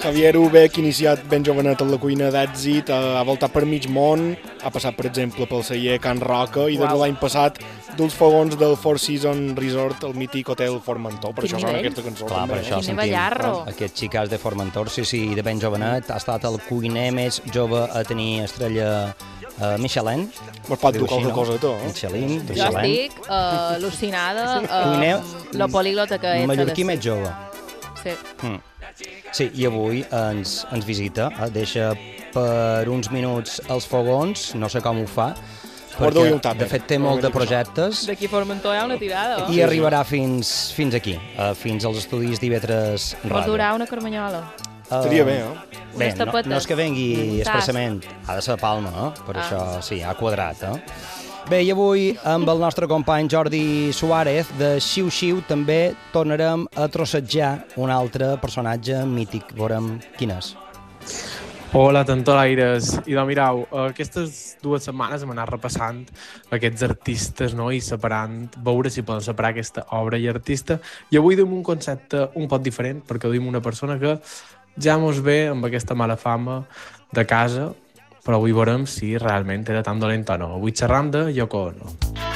Javier Ube, que ha iniciat ben jovenet en la cuina d'èxit, ha voltat per mig món, ha passat, per exemple, pel celler Can Roca i des de l'any passat dels fogons del Four Seasons Resort, el mític Hotel Formentor. Per això sona aquesta cançó. Clar, també. per això sentim aquest xicàs de Formentor, sí, de ben jovenet. Ha estat el cuiner més jove a tenir estrella Michelin. Me'ls pot dur qualque cosa a tu, eh? Michelin. Jo estic al·lucinada amb la políglota que ets. Mallorquí més jove. Sí. Sí, i avui ens visita, deixa per uns minuts els fogons, no sé com ho fa, perquè de fet té molt de projectes. D'aquí a Formentor hi ha una tirada. I arribarà fins aquí, fins als estudis d'IV3 Ràdio. Vol durar una carmanyola? Estaria bé, eh? Bé, no és que vengui expressament, ha de ser Palma, per això sí, ha quadrat, Bé, i avui amb el nostre company Jordi Suárez de Xiu Xiu també tornarem a trossejar un altre personatge mític. Veurem quin és. Hola, tantolaires. I doncs mireu, aquestes 2 setmanes hem anat repassant aquests artistes, no? I separant, veure si poden separar aquesta obra i artista. I avui duim un concepte un poc diferent, perquè duim una persona que ja mos ve amb aquesta mala fama de casa, però avui veurem si realment era tan dolent o no. Avui xerram de Yoko Ono.